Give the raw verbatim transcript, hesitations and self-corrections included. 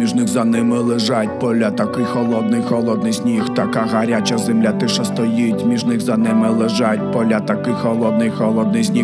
між них за ними лежать поля. Такий холодний, холодний сніг, така гаряча земля, тиша стоїть, між них за ними лежать поля. Такий холодний, холодний сніг.